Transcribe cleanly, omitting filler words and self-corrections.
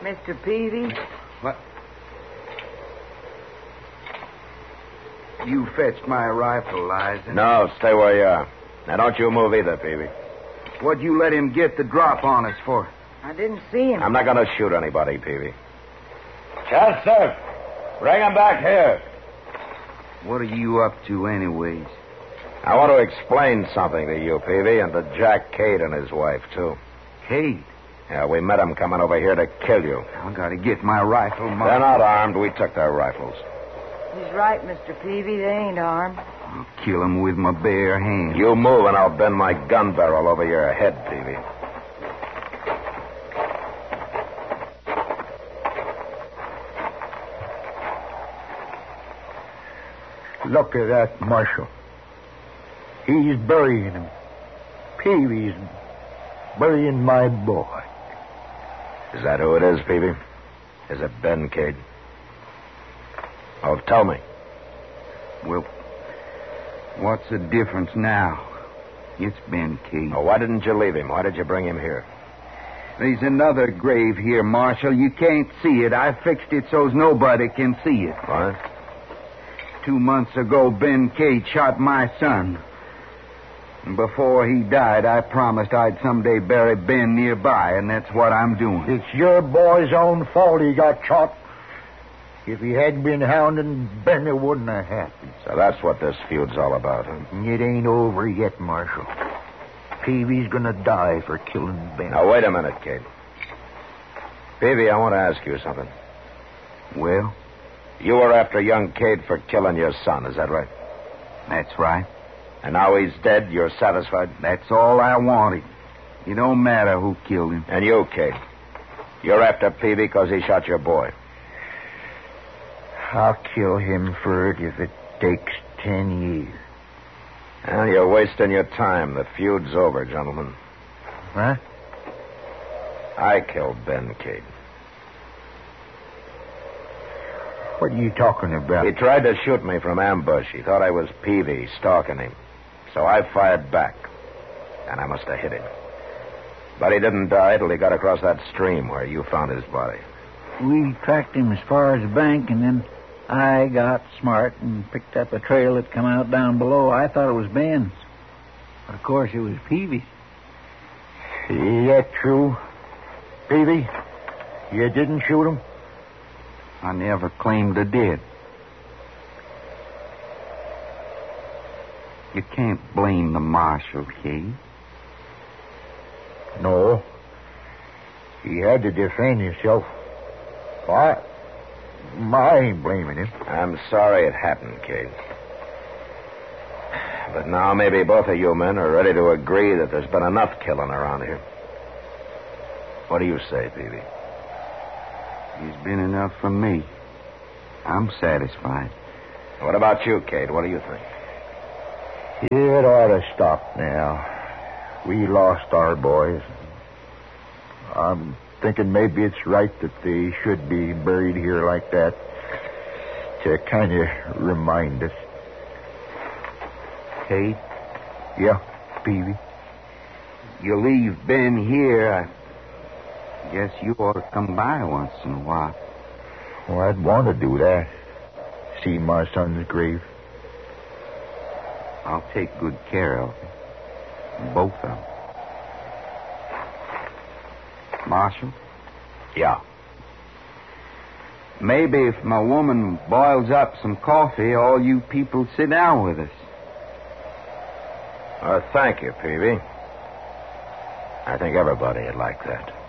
Mr. Peavy? What? You fetched my rifle, Liza. No, stay where you are. Now, don't you move either, Peavy. What'd you let him get the drop on us for? I didn't see him. I'm not going to shoot anybody, Peavy. Chester, bring him back here. What are you up to anyways? I want to explain something to you, Peavy, and to Jack Cade and his wife, too. Cade? Yeah, we met them coming over here to kill you. I gotta get my rifle, Marshal. They're not armed. We took their rifles. He's right, Mr. Peavy. They ain't armed. I'll kill him with my bare hands. You move and I'll bend my gun barrel over your head, Peavy. Look at that, Marshal. He's burying him. Peavy's burying my boy. Is that who it is, Peavy? Is it Ben Cade? Oh, tell me. Well, what's the difference now? It's Ben Cade. Oh, why didn't you leave him? Why did you bring him here? There's another grave here, Marshal. You can't see it. I fixed it so's nobody can see it. What? 2 months ago, Ben Cade shot my son. And before he died, I promised I'd someday bury Ben nearby, and that's what I'm doing. It's your boy's own fault he got shot. If he hadn't been hounding Ben, it wouldn't have happened. So that's what this feud's all about, huh? It ain't over yet, Marshal. Peavy's gonna die for killing Ben. Now, wait a minute, Cade. Peavy, I want to ask you something. Well? You were after young Cade for killing your son, is that right? That's right. And now he's dead, you're satisfied? That's all I wanted. It don't matter who killed him. And you, Cade. You're after Peavy because he shot your boy. I'll kill him for it if it takes 10 years. Well, you're wasting your time. The feud's over, gentlemen. Huh? I killed Ben Cade. What are you talking about? He tried to shoot me from ambush. He thought I was Peavy, stalking him. So I fired back. And I must have hit him. But he didn't die till he got across that stream where you found his body. We tracked him as far as the bank, and then I got smart and picked up a trail that come out down below. I thought it was Ben's. But, of course, it was Peavy's. Is that true, Peavy? You didn't shoot him? I never claimed I did. You can't blame the marshal, Cade. No. He had to defend himself. I ain't blaming him. I'm sorry it happened, Cade. But now maybe both of you men are ready to agree that there's been enough killing around here. What do you say, Peavy? There's been enough for me. I'm satisfied. What about you, Cade? What do you think? It ought to stop now. We lost our boys. I'm thinking maybe it's right that they should be buried here like that to kind of remind us. Cade? Yeah, Peavy? You leave Ben here. I guess you ought to come by once in a while. Well, I'd want to do that. See my son's grave. I'll take good care of them. Both of them. Marshal? Yeah. Maybe if my woman boils up some coffee, all you people sit down with us. Thank you, Peavy. I think everybody would like that.